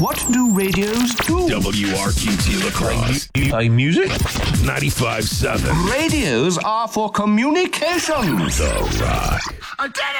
What do radios do? WRQT Lacrosse. Play music? 95.7. Radios are for communications. The Rock. I did it!